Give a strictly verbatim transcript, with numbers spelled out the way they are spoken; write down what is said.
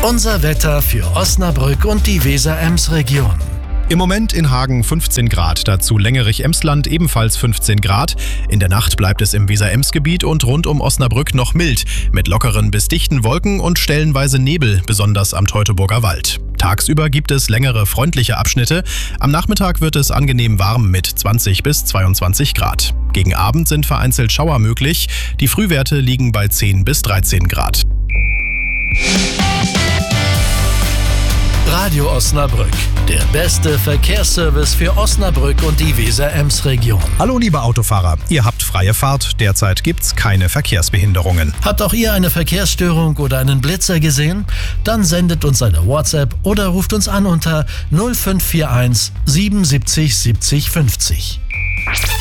Unser Wetter für Osnabrück und die Weser-Ems-Region. Im Moment in Hagen fünfzehn Grad, dazu Längerich-Emsland ebenfalls fünfzehn Grad. In der Nacht bleibt es im Weser-Ems-Gebiet und rund um Osnabrück noch mild, mit lockeren bis dichten Wolken und stellenweise Nebel, besonders am Teutoburger Wald. Tagsüber gibt es längere freundliche Abschnitte. Am Nachmittag wird es angenehm warm mit zwanzig bis zweiundzwanzig Grad. Gegen Abend sind vereinzelt Schauer möglich. Die Frühwerte liegen bei zehn bis dreizehn Grad. Radio Osnabrück, der beste Verkehrsservice für Osnabrück und die Weser-Ems-Region. Hallo liebe Autofahrer, ihr habt freie Fahrt, derzeit gibt's keine Verkehrsbehinderungen. Habt auch ihr eine Verkehrsstörung oder einen Blitzer gesehen? Dann sendet uns eine WhatsApp oder ruft uns an unter null fünf vier eins siebenundsiebzig siebzig fünfzig.